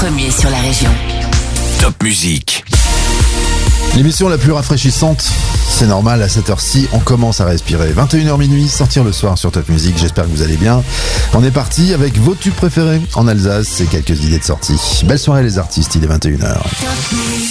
Premier sur la région. Top Musique. L'émission la plus rafraîchissante, c'est normal, à cette heure-ci, on commence à respirer. 21h minuit, sortir le soir sur Top Musique, j'espère que vous allez bien. On est parti avec vos tubes préférés en Alsace et quelques idées de sortie. Belle soirée les artistes, il est 21h.